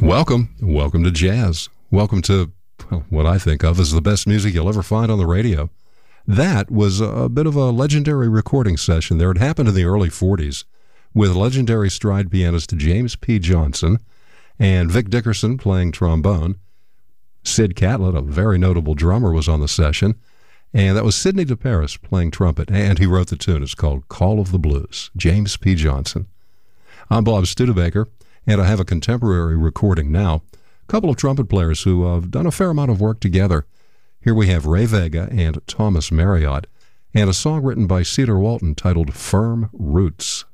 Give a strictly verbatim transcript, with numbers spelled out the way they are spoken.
Welcome. Welcome to jazz. Welcome to well, what I think of as the best music you'll ever find on the radio. That was a bit of a legendary recording session there. It happened in the early forties with legendary stride pianist James P. Johnson and Vic Dickerson playing trombone. Sid Catlett, a very notable drummer, was on the session. And that was Sidney DeParis playing trumpet. And he wrote the tune. It's called Call of the Blues. James P. Johnson. I'm Bob Studebaker, and I have a contemporary recording now. A couple of trumpet players who have done a fair amount of work together. Here we have Ray Vega and Thomas Marriott, and a song written by Cedar Walton titled Firm Roots.